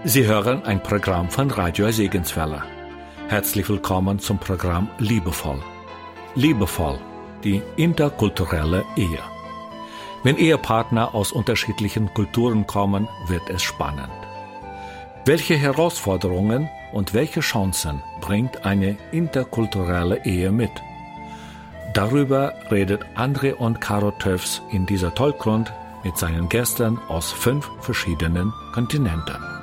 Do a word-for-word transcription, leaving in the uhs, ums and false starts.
Sie hören ein Programm von Radio Segenswelle. Herzlich willkommen zum Programm Liebevoll. Liebevoll, die interkulturelle Ehe. Wenn Ehepartner aus unterschiedlichen Kulturen kommen, wird es spannend. Welche Herausforderungen und welche Chancen bringt eine interkulturelle Ehe mit? Darüber redet André und Caro Töffs in dieser Talkrunde mit seinen Gästen aus fünf verschiedenen Kontinenten.